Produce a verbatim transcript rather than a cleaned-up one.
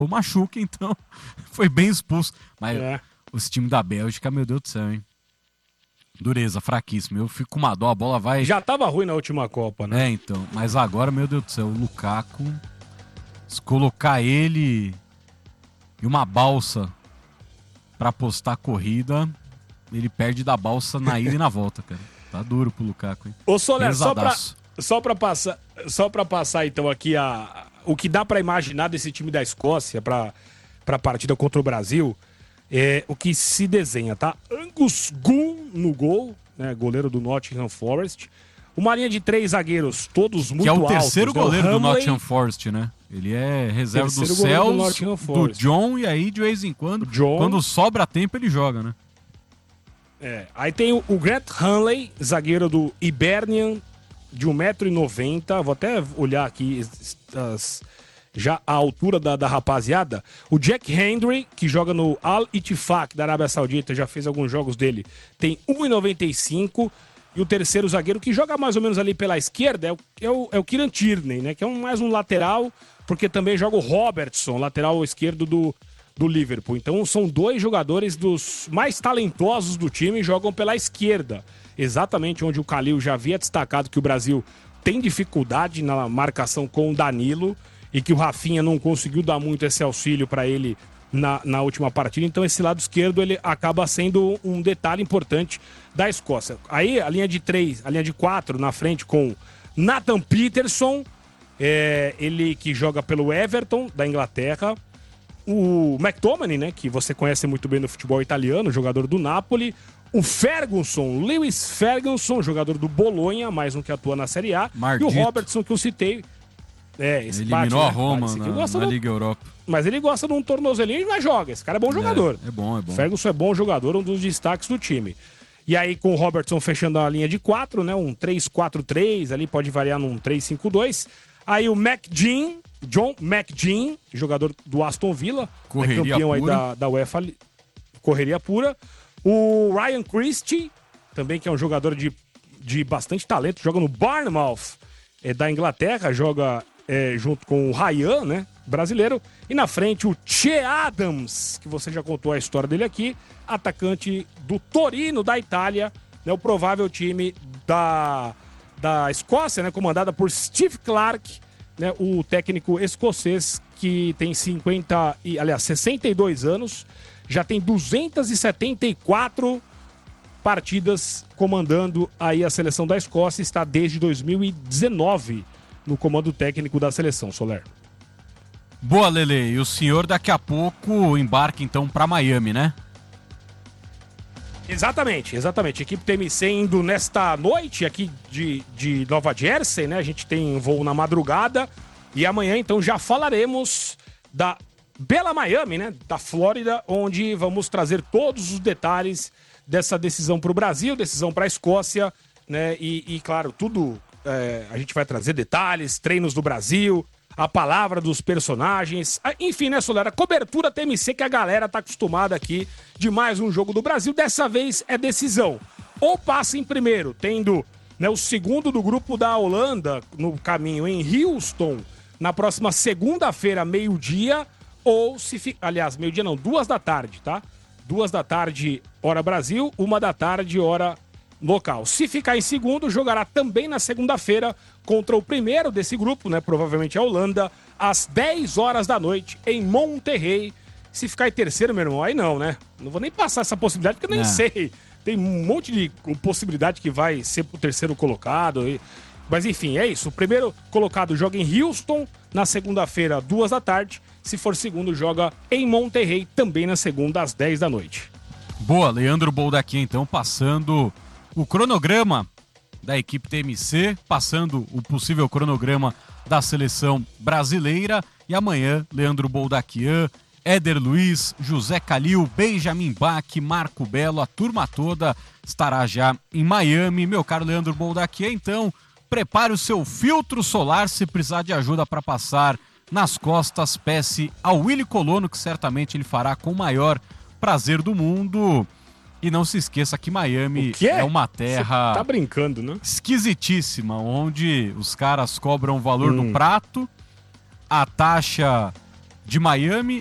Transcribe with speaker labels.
Speaker 1: ou machuca, então foi bem expulso. Mas
Speaker 2: É.
Speaker 1: esse time da Bélgica, meu Deus do céu, hein? Dureza, fraquíssimo. Eu fico com uma dó, a bola vai...
Speaker 2: Já tava ruim na última Copa, né?
Speaker 1: É, então. Mas agora, meu Deus do céu, o Lukaku, se colocar ele e uma balsa pra apostar a corrida, ele perde da balsa na ida e na volta, cara. Tá duro pro Lukaku, hein?
Speaker 2: Ô, Soler, só pra,
Speaker 1: Pesadaço.
Speaker 2: só, pra passar, só pra passar, então, aqui a, o que dá pra imaginar desse time da Escócia pra, pra partida contra o Brasil, é o que se desenha, tá? Angus Gunn no gol, né? Goleiro do Nottingham Forest. Uma linha de três zagueiros, todos muito
Speaker 1: Que é o
Speaker 2: altos.
Speaker 1: terceiro
Speaker 2: né?
Speaker 1: goleiro
Speaker 2: O
Speaker 1: do
Speaker 2: Hamley,
Speaker 1: Nottingham Forest, né? Ele é reserva do
Speaker 2: Terceiro goleiro do
Speaker 1: Celso,
Speaker 2: Nottingham
Speaker 1: do,
Speaker 2: Forest.
Speaker 1: John, e aí de vez em quando,
Speaker 2: John.
Speaker 1: quando sobra tempo, ele joga, né?
Speaker 2: É, aí tem o, o Grant Hanley, zagueiro do Hibernian, de um metro e noventa. Vou até olhar aqui as- as- já a altura da, da rapaziada. O Jack Hendry, que joga no Al Ittifaq da Arábia Saudita, já fez alguns jogos dele, tem um e noventa e cinco. E o terceiro zagueiro, que joga mais ou menos ali pela esquerda, é o, é o, é o Kieran Tierney, né? Que é um, mais um lateral, porque também joga o Robertson, lateral esquerdo do, do Liverpool. Então são dois jogadores dos mais talentosos do time e jogam pela esquerda. Exatamente onde o Calil já havia destacado que o Brasil tem dificuldade na marcação com o Danilo e que o Rafinha não conseguiu dar muito esse auxílio para ele na, na última partida. Então esse lado esquerdo ele acaba sendo um detalhe importante da Escócia. Aí a linha de três, a linha de quatro na frente com Nathan Peterson, é, ele que joga pelo Everton da Inglaterra. O McTominay, né, que você conhece muito bem no futebol italiano, jogador do Napoli. O Ferguson, Lewis Ferguson, jogador do Bolonha, mais um que atua na Série A.
Speaker 1: Maldito.
Speaker 2: E o Robertson, que eu citei. É, esse
Speaker 1: Eliminou
Speaker 2: bate,
Speaker 1: a
Speaker 2: né?
Speaker 1: Roma
Speaker 2: Bate, esse aqui
Speaker 1: na,
Speaker 2: gosta
Speaker 1: na
Speaker 2: do-
Speaker 1: Liga Europa.
Speaker 2: Mas ele gosta de um tornozelinho e vai joga. Esse cara é bom jogador.
Speaker 1: É, é bom, é bom.
Speaker 2: Ferguson é bom jogador, um dos destaques do time. E aí com o Robertson fechando a linha de quatro, né? Um três quatro três, ali pode variar num três cinco dois. Aí o McGinn, John McGinn, jogador do Aston Villa,
Speaker 1: Correria
Speaker 2: é campeão aí
Speaker 1: pura.
Speaker 2: da, da UEFA, li- correria pura. O Ryan Christie, também que é um jogador de, de bastante talento, joga no Bournemouth, é, da Inglaterra, joga é, junto com o Ryan, né, brasileiro. E na frente o Che Adams, que você já contou a história dele aqui, atacante do Torino, da Itália, né, o provável time da, da Escócia, né, comandada por Steve Clarke, né, o técnico escocês que tem cinquenta e, aliás, sessenta e dois anos, já tem duzentas e setenta e quatro partidas comandando aí a seleção da Escócia, está desde dois mil e dezenove no comando técnico da seleção, Soler.
Speaker 1: Boa, Lele. E o senhor daqui a pouco embarca então pra Miami, né?
Speaker 2: Exatamente, exatamente. Equipe T M C indo nesta noite aqui de, de Nova Jersey, né? A gente tem voo na madrugada e amanhã então já falaremos da Bela Miami, né? Da Flórida, onde vamos trazer todos os detalhes dessa decisão para o Brasil, decisão para a Escócia, né? E, e claro, tudo é, a gente vai trazer detalhes, treinos do Brasil, a palavra dos personagens, ah, enfim, né, Soler? A cobertura T M C que a galera tá acostumada aqui de mais um jogo do Brasil. Dessa vez é decisão. Ou passa em primeiro, tendo, né, o segundo do grupo da Holanda no caminho em Houston, na próxima segunda-feira, meio-dia, ou se... Fi... Aliás, meio-dia não, duas da tarde, tá? Duas da tarde, hora Brasil, uma da tarde, hora local. Se ficar em segundo, jogará também na segunda-feira contra o primeiro desse grupo, né? Provavelmente a Holanda, às dez horas da noite, em Monterrey. Se ficar em terceiro, meu irmão, aí não, né? Não vou nem passar essa possibilidade, porque eu nem
Speaker 1: Não.
Speaker 2: sei. Tem um monte de possibilidade que vai ser pro terceiro colocado. e- Mas enfim, é isso. O primeiro colocado joga em Houston, na segunda-feira, duas da tarde. Se for segundo, joga em Monterrey, também na segunda, às dez da noite.
Speaker 1: Boa, Leandro Boldaqui, então, passando o cronograma da equipe T M C, passando o possível cronograma da seleção brasileira. E amanhã, Leandro Boldaquian, Éder Luiz, José Calil, Benjamin Bach, Marco Belo, a turma toda estará já em Miami. Meu caro Leandro Boldaquian, então, prepare o seu filtro solar se precisar de ajuda para passar nas costas, peça ao Willy Colono, que certamente ele fará com o maior prazer do mundo. E não se esqueça que Miami
Speaker 2: O quê?
Speaker 1: é uma terra
Speaker 2: Cê tá brincando, né?
Speaker 1: esquisitíssima, onde os caras cobram o valor
Speaker 2: Hum.
Speaker 1: do prato, a taxa de Miami